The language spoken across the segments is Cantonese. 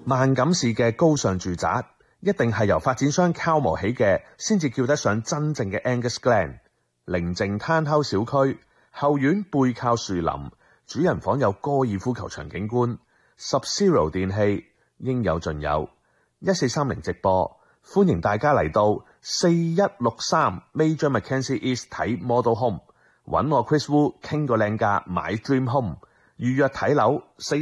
萬錦市嘅高尚住宅一定係由發展商敲磨起嘅，先至叫得上真正嘅 Angus Glen。寧靜攤口小區，後院背靠樹林，主人房有高爾夫球場景觀。Sub-Zero 電器應有盡有。1430直播，歡迎大家嚟到4163 Major Mackenzie East 睇 Model Home， 揾我 Chris Wu 傾個靚價買 Dream Home， 預約睇樓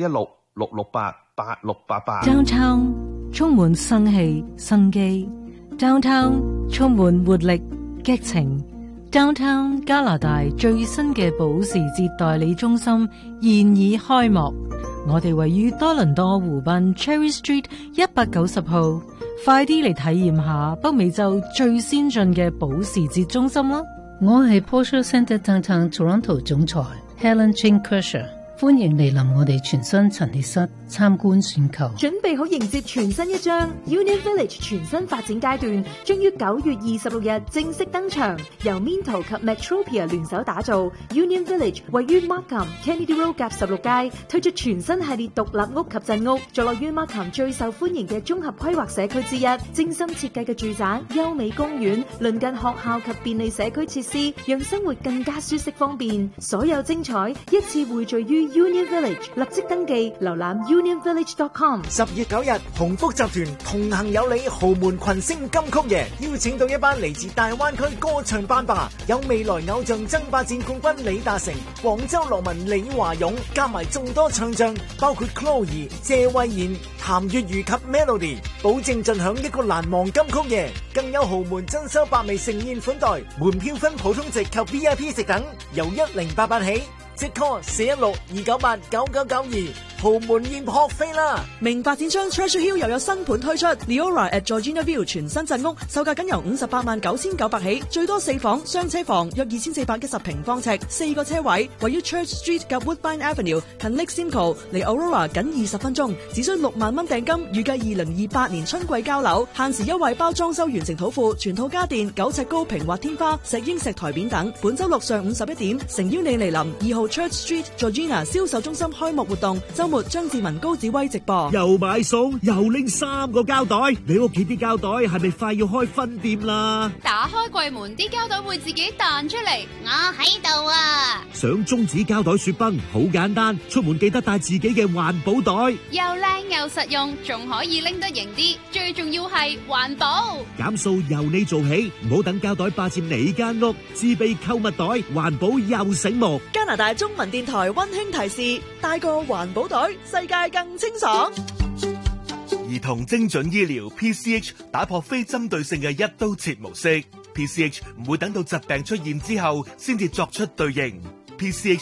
416-668-8688。 Downtown 充滿生氣生機 ，Downtown 充滿活力激情。Downtown 加拿大最新嘅保時捷代理中心現已開幕，我哋位於多倫多湖濱 Cherry Street 190號，快啲嚟體驗下北美洲最先進嘅保時捷中心啦！ 我係 Porsche Centre Downtown Toronto 總裁 Helen Chin Kershaw， 歡迎嚟臨我哋全新陳列室參觀選購， 準備好迎接全新一章 Union Village 全新發展階段，將於9月26日正式登場。由 Minto 及 Metropia 聯手打造 Union Village， 位於 Markham Kennedy Road 夾16街，推出全新系列獨立屋及鎮屋，坐落於 Markham 最受歡迎嘅綜合規劃社區之一。精心設計嘅住宅、優美公園、鄰近學校及便利社區設施，讓生活更加舒適方便。所有精彩一次匯聚於 Union Village， 立即登記瀏覽 unionvillage.com。 10月9日，鴻福集團同行有你豪門群星金曲夜，邀請到一班嚟自大灣區歌唱班霸，有未來偶像爭霸戰冠軍李達成、廣州羅文李華勇，加埋眾多唱將，包括 Chloe、謝慧妍、譚粵如及 Melody， 保證盡享一個難忘金曲夜。更有豪門珍饈百味盛宴款待，門票分普通席及 VIP 席等，由1088起。即 call 416-298-9992，豪門宴撲飛啦！ 名發展商 Treasure Hill 又有新盤推出 ，Leora at Georgina View 全新鎮屋，售價僅由589900起，最多4房雙車房，約2410平方尺，4個車位，位於 Church Street 及 Woodbine Avenue， 近 Lake Simcoe， 離 Aurora 僅20分鐘，只需6萬蚊訂金，預計2028年春季交樓，限時優惠包裝修完成土庫，全套家電9尺高平滑天花、石英石台面等。本周六上午11點，誠邀你嚟臨2號 Church Street Georgina 銷售中心開幕活動，周末張志文高子威直播。 又買餸又拎3個膠袋，你屋企啲膠袋係咪快要開分店啦？ 打開櫃門，啲膠袋會自己彈出嚟，我喺度啊！ 想中指膠袋雪崩好簡單，出門記得帶自己嘅環保袋， 又靚又實用，仲可以拎得型啲，最重要係環保。 減數由你做起，唔好等膠袋霸佔你間屋，自備購物袋，環保又醒目。 加拿大中文電台溫馨提示：帶個環保袋，世界更清爽。 兒童精準醫療 PCH 打破非針對性嘅一刀切模式， PCH 唔會等到疾病出現之後先至作出對應。PCH